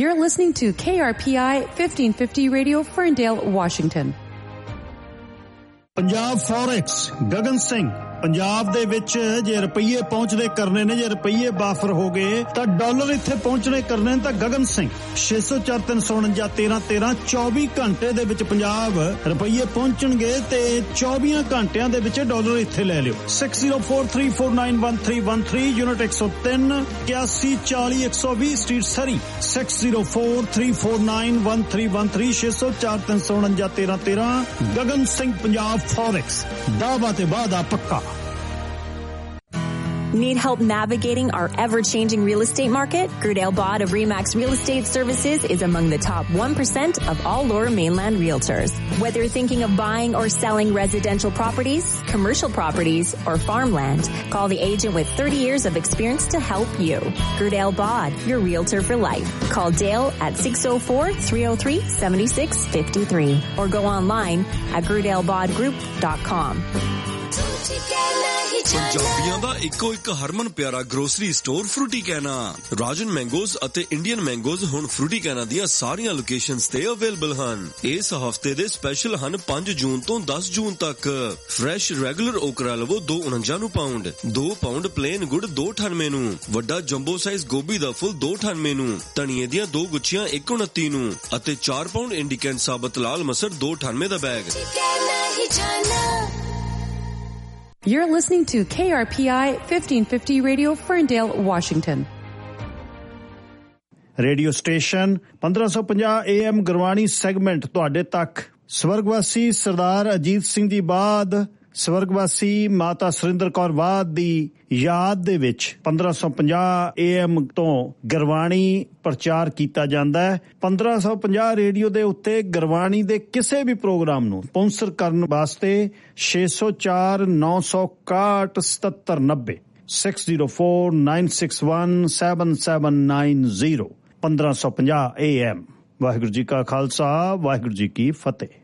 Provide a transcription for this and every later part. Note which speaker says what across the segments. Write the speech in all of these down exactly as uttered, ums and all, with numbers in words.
Speaker 1: You're listening to K R P I fifteen fifty Radio, Ferndale, Washington.
Speaker 2: Punjab forex Gagan Singh Punjab ਦੇ ਵਿੱਚ ਜੇ ਰੁਪਈਏ ਪਹੁੰਚਦੇ ਕਰਨੇ ਨੇ ਜੇ ਰੁਪਈਏ ਬਾਫਰ ਹੋ ਗਏ ਤਾਂ ਡਾਲਰ ਇੱਥੇ ਪਹੁੰਚਣੇ ਕਰਨੇ ਤਾਂ ਗਗਨ ਸਿੰਘ ਛੇ ਸੌ ਚਾਰ ਤਿੰਨ ਸੌ ਉਣੰਜਾ ਤੇਰਾਂ ਤੇਰਾਂ ਚੌਵੀ ਘੰਟੇ ਦੇ ਵਿੱਚ ਪੰਜਾਬ ਰੁਪਈਏ ਪਹੁੰਚਣਗੇ ਤੇ ਚੌਵੀ ਘੰਟਿਆਂ ਦੇ ਵਿੱਚ ਡਾਲਰ ਇੱਥੇ ਲੈ ਲਿਓ six zero four three four nine one three one three unit ਇੱਕ ਸੌ ਤਿੰਨ ਇਕਿਆਸੀ ਚਾਲੀ ਇੱਕ ਸੌ ਵੀਹ ਸਟਰੀਟ ਸਰੀ six zero four three four nine one three one three ਛੇ ਸੌ ਚਾਰ ਤਿੰਨ ਸੌ ਉਣੰਜਾ ਤੇਰਾਂ ਤੇਰਾਂ ਗਗਨ ਸਿੰਘ ਪੰਜਾਬ ਫੋਰੈਕਸ ਦਾਅਵਾ ਤੇ ਵਾਅਦਾ ਪੱਕਾ.
Speaker 3: Need help navigating our ever-changing real estate market? Gerdale Bod of Remax Real Estate Services is among the top one percent of all Lower Mainland realtors. Whether you're thinking of buying or selling residential properties, commercial properties, or farmland, call the agent with thirty years of experience to help you. Gerdale Bod, your realtor for life. Call Dale at six oh four, three oh three, seven six five three or go online at gerdale bod group dot com.
Speaker 4: ਪੰਜਾਬੀਆਂ ਦਾ ਇੱਕੋ ਇੱਕ ਹਰਮਨ ਪਿਆਰਾ grocery store Frooti ਕੈਨਾ ਰਾਜਨ ਮੈਂਗੋਜ਼ ਅਤੇ Indian ਮੈਂਗੋਜ਼ ਹੁਣ Frooti ਕੈਨਾ ਦੀਆਂ ਸਾਰੀਆਂ locations ਤੇ available ਹਨ. ਇਸ ਹਫਤੇ ਦੇ ਸਪੈਸ਼ਲ ਹਨ ਪੰਜ ਜੂਨ ਤੋਂ ਦਸ ਜੂਨ ਤੱਕ. ਫਰੈਸ਼ ਰੈਗੂਲਰ ਓਕਰਾ ਲਵੋ ਦੋ ਸੌ ਉਣੰਜਾ ਨੂੰ ਪਾਉਂਡ, ਦੋ ਪਾਉਂਡ ਪਲੇਨ ਗੁੜ ਦੋ ਸੌ ਅਠਾਨਵੇਂ ਨੂੰ, ਵੱਡਾ ਜੰਬੋ ਸਾਈਜ਼ ਗੋਭੀ ਦਾ ਫੁੱਲ ਦੋ ਸੌ ਅਠਾਨਵੇਂ ਨੂੰ, ਧਨੀਏ ਦੀਆਂ ਦੋ ਗੁੱਛੀਆਂ ਇੱਕ ਸੌ ਉਨੱਤੀ ਨੂੰ ਅਤੇ ਚਾਰ ਪਾਉਂਡ ਇੰਡੀਕੈਂਟ ਸਾਬਤ ਲਾਲ ਮਸਰ ਦੋ ਸੌ ਅਠਾਨਵੇਂ ਦਾ bag.
Speaker 1: You're listening to K R P I fifteen fifty Radio, Ferndale, Washington.
Speaker 2: Radio station ਪੰਦਰਾਂ ਸੌ ਪੰਜਾਹ ਏ ਐਮ ਗੁਰਬਾਣੀ ਸੈਗਮੈਂਟ ਤੁਹਾਡੇ ਤੱਕ. ਸਵਰਗਵਾਸੀ ਸਰਦਾਰ ਅਜੀਤ ਸਿੰਘ ਜੀ ਬਾਦ, ਸਵਰਗਵਾਸੀ ਮਾਤਾ ਸੁਰਿੰਦਰ ਕੌਰ ਬਾਦ ਦੀ ਯਾਦ ਦੇ ਵਿੱਚ ਪੰਦਰਾਂ ਸੌ ਪੰਜਾਹ ਏ ਐਮ ਤੋਂ ਗੁਰਬਾਣੀ ਪ੍ਰਚਾਰ ਕੀਤਾ ਜਾਂਦਾ ਹੈ. ਪੰਦਰਾਂ ਸੌ ਪੰਜਾਹ ਰੇਡੀਓ ਦੇ ਉੱਤੇ ਗੁਰਬਾਣੀ ਦੇ ਕਿਸੇ ਵੀ ਪ੍ਰੋਗਰਾਮ ਨੂੰ ਸਪਾਂਸਰ ਕਰਨ ਵਾਸਤੇ ਛੇ ਸੌ ਚਾਰ ਨੌ ਸੌ ਇਕਾਹਠ ਸਤੱਤਰ ਨੱਬੇ six zero four nine six one seven seven nine zero ਪੰਦਰਾਂ ਸੌ ਪੰਜਾਹ ਏ ਐਮ. ਵਾਹਿਗੁਰੂ ਜੀ ਕਾ ਖਾਲਸਾ, ਵਾਹਿਗੁਰੂ ਜੀ ਕੀ ਫਤਿਹ.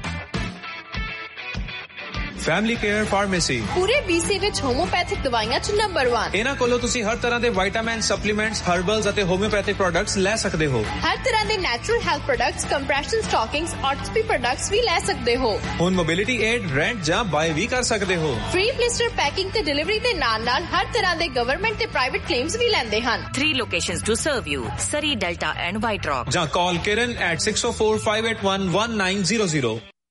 Speaker 5: ਫੈਮਿਲੀ ਕੇਅਰ ਫਾਰਮੇਸੀ
Speaker 6: ਪੂਰੇ ਬੀਸੀ ਵਿੱਚ ਹੋਮੋਪੈਥਿਕ ਦਵਾਈਆਂ ਚ ਨੰਬਰ ਇੱਕ.
Speaker 5: ਇਹਨਾਂ ਕੋਲੋਂ ਤੁਸੀਂ ਹਰ ਤਰ੍ਹਾਂ ਦੇ ਵਿਟਾਮਿਨ, ਸਪਲੀਮੈਂਟਸ, ਹਰਬਲਸ ਅਤੇ ਹੋਮਿਓਪੈਥਿਕ ਪ੍ਰੋਡਕਟਸ ਲੈ ਸਕਦੇ ਹੋ.
Speaker 6: ਹਰ ਤਰ੍ਹਾਂ ਦੇ natural health products, compression ਸਟਾਕਿੰਗਸ, ਆਰਥੋਪੀ products ਵੀ ਲੈ ਸਕਦੇ ਹੋ.
Speaker 5: ਹੁਣ ਮੋਬਿਲਿਟੀ ਏਡ, ਰੈਂਟ ਜਾਂ ਬਾਏ ਵੀ ਕਰ ਸਕਦੇ ਹੋ.
Speaker 6: ਫ੍ਰੀ ਬਲਿਸਟਰ ਪੈਕਿੰਗ ਤੇ ਡਿਲੀਵਰੀ ਦੇ ਨਾਲ ਨਾਲ ਹਰ ਤਰ੍ਹਾਂ ਦੇ ਗਵਰਨਮੈਂਟ ਤੇ ਪ੍ਰਾਈਵੇਟ ਕਲੇਮਸ ਵੀ ਲੈਂਦੇ ਹਨ.
Speaker 7: Three locations to serve you: Surrey, Delta and White Rock.
Speaker 5: ਜਾਂ ਕਾਲ ਕਿਰਨ at six oh four, five eight one, one nine zero zero.